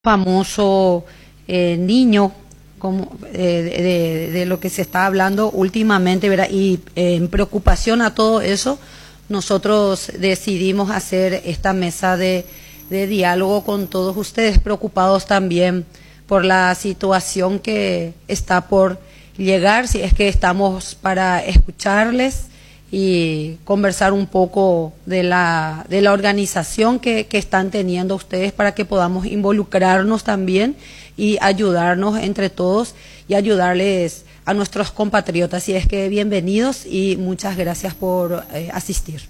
famoso niño, como, de lo que se está hablando últimamente, ¿verdad? Y en preocupación a todo eso, nosotros decidimos hacer esta mesa de diálogo con todos ustedes, preocupados también por la situación que está por llegar, si es que estamos para escucharles y conversar un poco de la organización que están teniendo ustedes para que podamos involucrarnos también y ayudarnos entre todos y ayudarles a nuestros compatriotas. Y es que bienvenidos y muchas gracias por asistir.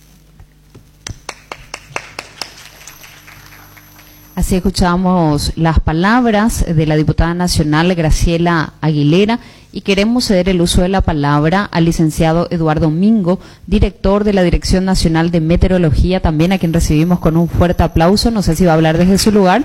Así escuchamos las palabras de la diputada nacional Graciela Aguilera y queremos ceder el uso de la palabra al licenciado Eduardo Mingo, director de la Dirección Nacional de Meteorología, también a quien recibimos con un fuerte aplauso. No sé si va a hablar desde su lugar.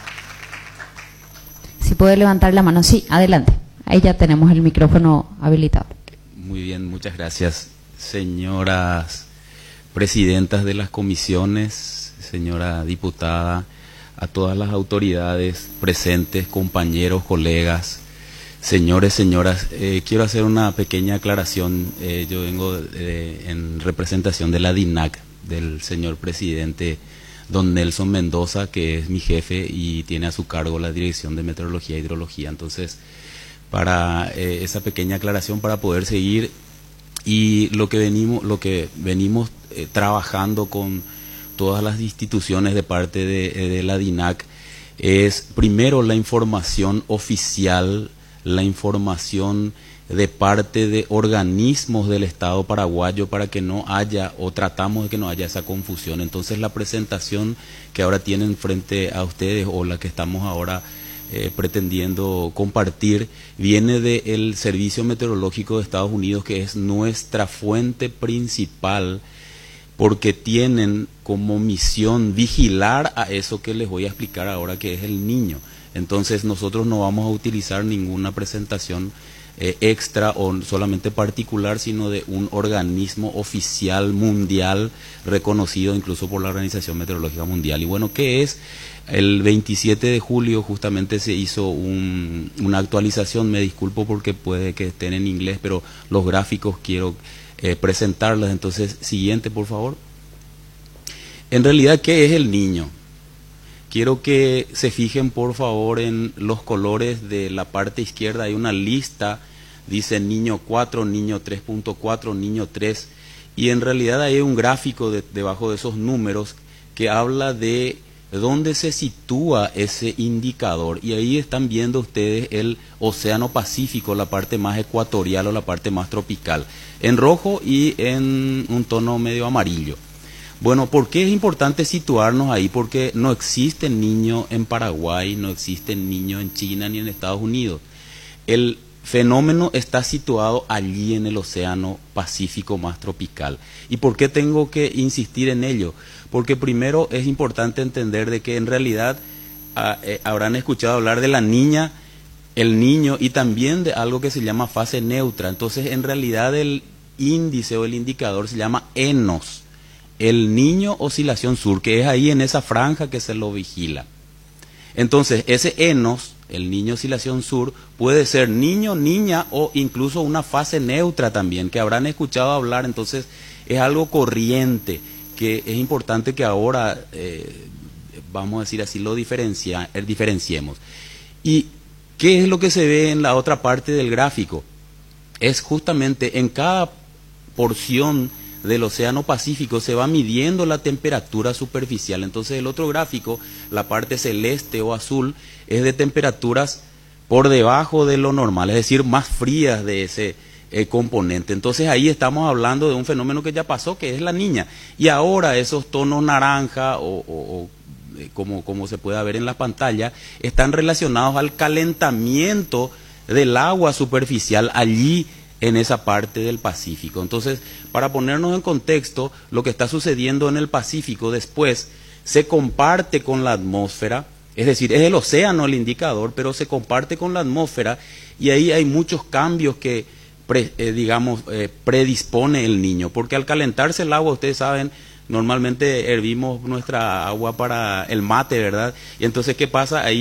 Si puede levantar la mano. Sí, adelante. Ahí ya tenemos el micrófono habilitado. Muy bien, muchas gracias. Señoras presidentas de las comisiones, señora diputada, a todas las autoridades presentes, compañeros, colegas, señores, señoras, quiero hacer una pequeña aclaración. Yo vengo en representación de la DINAC, del señor presidente don Nelson Mendoza, que es mi jefe y tiene a su cargo la Dirección de Meteorología e Hidrología. Entonces, para esa pequeña aclaración, para poder seguir, y lo que venimos trabajando con todas las instituciones de parte de la DINAC es primero la información oficial, la información de parte de organismos del Estado paraguayo para que no haya, o tratamos de que no haya esa confusión. Entonces la presentación que ahora tienen frente a ustedes, o la que estamos ahora pretendiendo compartir, viene del Servicio Meteorológico de Estados Unidos, que es nuestra fuente principal, porque tienen como misión vigilar a eso que les voy a explicar ahora, que es el niño. Entonces nosotros no vamos a utilizar ninguna presentación extra o solamente particular, sino de un organismo oficial mundial reconocido incluso por la Organización Meteorológica Mundial. Y bueno, ¿qué es? El 27 de julio justamente se hizo una actualización. Me disculpo porque puede que estén en inglés, pero los gráficos quiero presentarlas. Entonces, siguiente, por favor. En realidad, ¿qué es el niño? Quiero que se fijen, por favor, en los colores de la parte izquierda. Hay una lista, dice niño 4, niño 3.4, niño 3, y en realidad hay un gráfico debajo de esos números que habla de dónde se sitúa ese indicador. Y ahí están viendo ustedes el Océano Pacífico, la parte más ecuatorial o la parte más tropical, en rojo y en un tono medio amarillo. Bueno, ¿por qué es importante situarnos ahí? Porque no existe niño en Paraguay, no existe niño en China ni en Estados Unidos. El fenómeno está situado allí en el Océano Pacífico más tropical. ¿Y por qué tengo que insistir en ello? Porque primero es importante entender de que en realidad habrán escuchado hablar de la niña, el niño, y también de algo que se llama fase neutra. Entonces, en realidad el índice o el indicador se llama ENOS, el niño oscilación sur, que es ahí en esa franja que se lo vigila. Entonces, ese ENOS, el niño oscilación sur, puede ser niño, niña o incluso una fase neutra también, que habrán escuchado hablar. Entonces, es algo corriente, que es importante que ahora, vamos a decir así, lo diferenciemos. ¿Y qué es lo que se ve en la otra parte del gráfico? Es justamente en cada porción del Océano Pacífico se va midiendo la temperatura superficial. Entonces el otro gráfico, la parte celeste o azul, es de temperaturas por debajo de lo normal, es decir, más frías de ese componente. Entonces ahí estamos hablando de un fenómeno que ya pasó, que es la niña. Y ahora esos tonos naranja o como se puede ver en la pantalla, están relacionados al calentamiento del agua superficial allí en esa parte del Pacífico. Entonces, para ponernos en contexto, lo que está sucediendo en el Pacífico después se comparte con la atmósfera, es decir, es el océano el indicador, pero se comparte con la atmósfera, y ahí hay muchos cambios que, predispone el niño, porque al calentarse el agua, ustedes saben, Normalmente hervimos nuestra agua para el mate, ¿verdad? Y entonces, ¿qué pasa? Ahí